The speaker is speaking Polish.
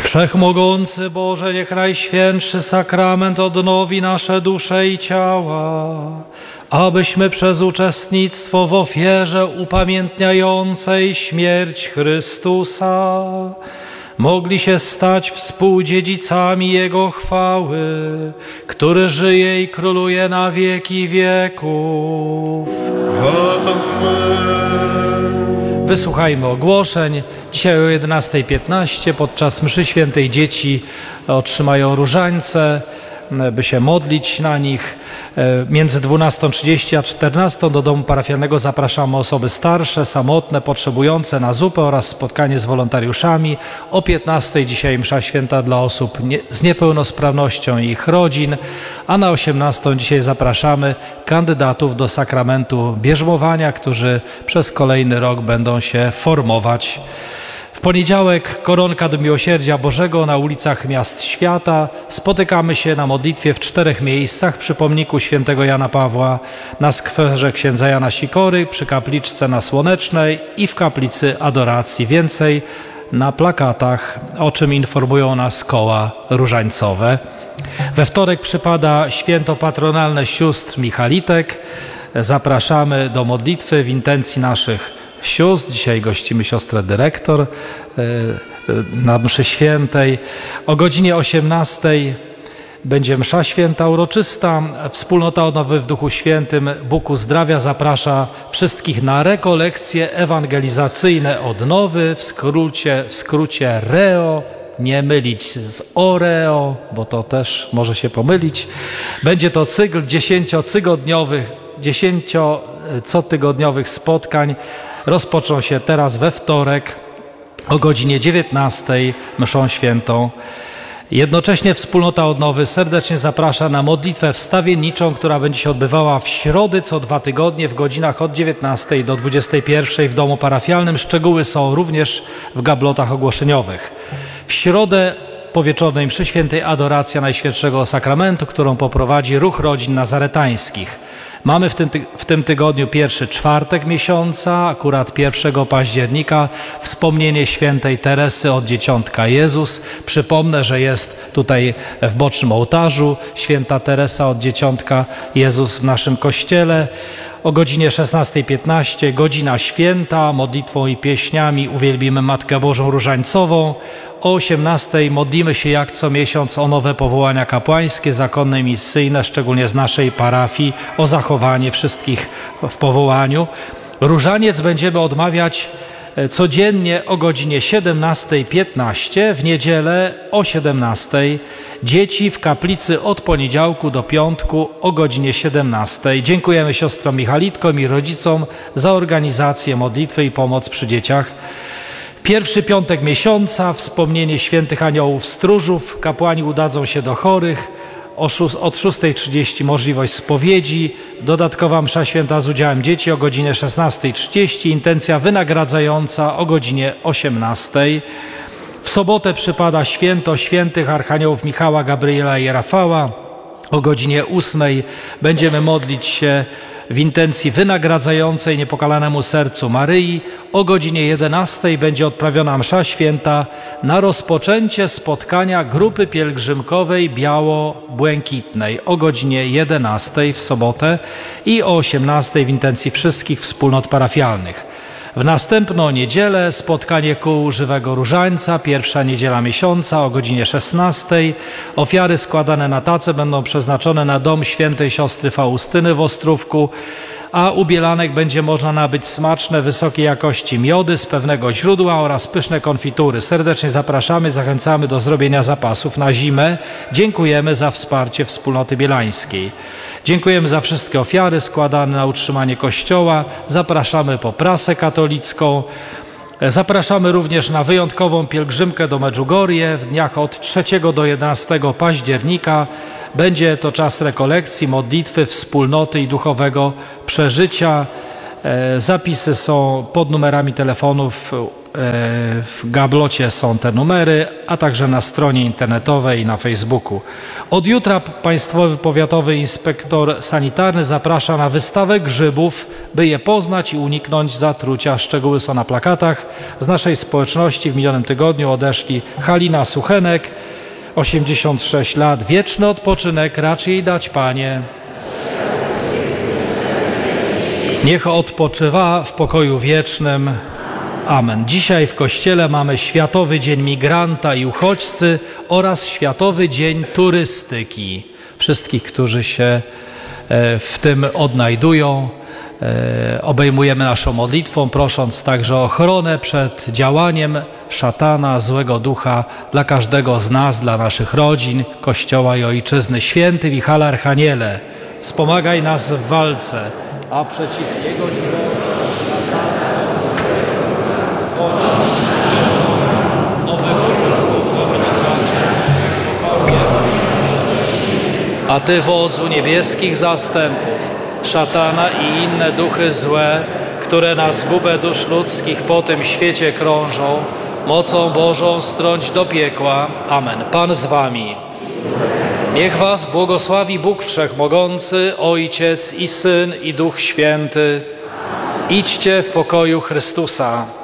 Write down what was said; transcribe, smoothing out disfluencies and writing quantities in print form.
Wszechmogący Boże, niech Najświętszy Sakrament odnowi nasze dusze i ciała, abyśmy przez uczestnictwo w ofierze upamiętniającej śmierć Chrystusa mogli się stać współdziedzicami Jego chwały, który żyje i króluje na wieki wieków. Wysłuchajmy ogłoszeń. Dzisiaj o 11:15 podczas mszy świętej dzieci otrzymają różańce, by się modlić na nich. Między 12:30 a 14:00 do domu parafialnego zapraszamy osoby starsze, samotne, potrzebujące na zupę oraz spotkanie z wolontariuszami. O 15:00 dzisiaj msza święta dla osób z niepełnosprawnością i ich rodzin, a na 18:00 dzisiaj zapraszamy kandydatów do sakramentu bierzmowania, którzy przez kolejny rok będą się formować. W poniedziałek koronka do Miłosierdzia Bożego na ulicach miast świata. Spotykamy się na modlitwie w 4 miejscach: przy pomniku świętego Jana Pawła, na skwerze księdza Jana Sikory, przy kapliczce na Słonecznej i w kaplicy Adoracji. Więcej na plakatach, o czym informują nas koła różańcowe. We wtorek przypada święto patronalne sióstr Michalitek. Zapraszamy do modlitwy w intencji naszych sióstr. Dzisiaj gościmy siostrę dyrektor na mszy świętej. O godzinie 18:00 będzie msza święta uroczysta. Wspólnota Odnowy w Duchu Świętym Bóg uzdrawia zaprasza wszystkich na rekolekcje ewangelizacyjne Odnowy, w skrócie REO. Nie mylić z Oreo, bo to też może się pomylić. Będzie to cykl 10-cotygodniowych spotkań. Rozpoczną się teraz we wtorek o godzinie 19:00 mszą świętą. Jednocześnie Wspólnota Odnowy serdecznie zaprasza na modlitwę wstawienniczą, która będzie się odbywała w środy co 2 tygodnie w godzinach od 19:00 do 21:00 w domu parafialnym. Szczegóły są również w gablotach ogłoszeniowych. W środę po wieczornej mszy świętej adoracja Najświętszego Sakramentu, którą poprowadzi Ruch Rodzin Nazaretańskich. Mamy w tym tygodniu pierwszy czwartek miesiąca, akurat 1 października, wspomnienie świętej Teresy od Dzieciątka Jezus. Przypomnę, że jest tutaj w bocznym ołtarzu święta Teresa od Dzieciątka Jezus w naszym kościele. O godzinie 16:15 godzina święta, modlitwą i pieśniami uwielbimy Matkę Bożą Różańcową. O 18:00 modlimy się jak co miesiąc o nowe powołania kapłańskie, zakonne i misyjne, szczególnie z naszej parafii, o zachowanie wszystkich w powołaniu. Różaniec będziemy odmawiać codziennie o godzinie 17:15, w niedzielę o 17:00. Dzieci w kaplicy od poniedziałku do piątku o godzinie 17:00. Dziękujemy siostrom Michalitkom i rodzicom za organizację modlitwy i pomoc przy dzieciach. Pierwszy piątek miesiąca, wspomnienie świętych aniołów stróżów. Kapłani udadzą się do chorych. Od 6:30 możliwość spowiedzi. Dodatkowa msza święta z udziałem dzieci o godzinie 16:30. Intencja wynagradzająca o godzinie 18:00. W sobotę przypada święto świętych archaniołów Michała, Gabriela i Rafała. O godzinie 8:00 będziemy modlić się w intencji wynagradzającej Niepokalanemu Sercu Maryi. O godzinie 11:00 będzie odprawiona msza święta na rozpoczęcie spotkania grupy pielgrzymkowej biało-błękitnej. O godzinie 11:00 w sobotę i o 18:00 w intencji wszystkich wspólnot parafialnych. W następną niedzielę spotkanie kół Żywego Różańca, pierwsza niedziela miesiąca o godzinie 16:00. Ofiary składane na tace będą przeznaczone na dom świętej siostry Faustyny w Ostrówku, a u bielanek będzie można nabyć smaczne, wysokiej jakości miody z pewnego źródła oraz pyszne konfitury. Serdecznie zapraszamy, zachęcamy do zrobienia zapasów na zimę. Dziękujemy za wsparcie Wspólnoty Bielańskiej. Dziękujemy za wszystkie ofiary składane na utrzymanie Kościoła. Zapraszamy po prasę katolicką. Zapraszamy również na wyjątkową pielgrzymkę do Medjugorje w dniach od 3 do 11 października. Będzie to czas rekolekcji, modlitwy, wspólnoty i duchowego przeżycia. Zapisy są pod numerami telefonów w gablocie są te numery, a także na stronie internetowej i na Facebooku. Od jutra Państwowy Powiatowy Inspektor Sanitarny zaprasza na wystawę grzybów, by je poznać i uniknąć zatrucia. Szczegóły są na plakatach. Z naszej społeczności w minionym tygodniu odeszli Halina Suchenek, 86 lat, wieczny odpoczynek racz jej dać, Panie. Niech odpoczywa w pokoju wiecznym. Amen. Dzisiaj w Kościele mamy Światowy Dzień Migranta i Uchodźcy oraz Światowy Dzień Turystyki. Wszystkich, którzy się w tym odnajdują, obejmujemy naszą modlitwą, prosząc także o ochronę przed działaniem szatana, złego ducha dla każdego z nas, dla naszych rodzin, Kościoła i Ojczyzny. Święty Michale Archaniele, wspomagaj nas w walce, a przeciw jego dziełom a Ty, wodzu niebieskich zastępów, szatana i inne duchy złe, które na zgubę dusz ludzkich po tym świecie krążą, mocą Bożą strąć do piekła. Amen. Pan z Wami. Niech Was błogosławi Bóg Wszechmogący, Ojciec i Syn i Duch Święty. Idźcie w pokoju Chrystusa.